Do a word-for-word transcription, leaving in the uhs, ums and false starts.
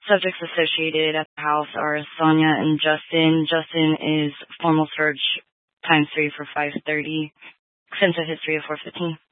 Subjects associated at the house are Sonia and Justin. Justin is formal search times three for five thirty. Extensive history of four fifteen.